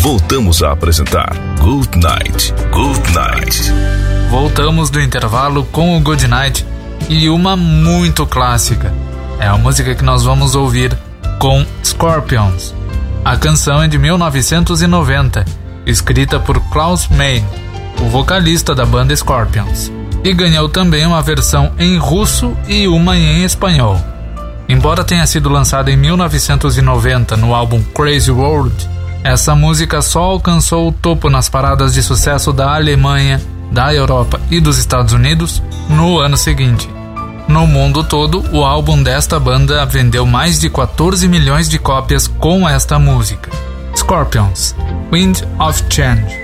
voltamos a apresentar Good Night, Good Night. Voltamos do intervalo com o Good Night e uma muito clássica. É a música que nós vamos ouvir com Scorpions. A canção é de 1990, escrita por Klaus Meine, o vocalista da banda Scorpions, e ganhou também uma versão em russo e uma em espanhol. Embora tenha sido lançada em 1990 no álbum Crazy World, essa música só alcançou o topo nas paradas de sucesso da Alemanha, da Europa e dos Estados Unidos no ano seguinte. No mundo todo, o álbum desta banda vendeu mais de 14 milhões de cópias com esta música. Scorpions, Wind of Change.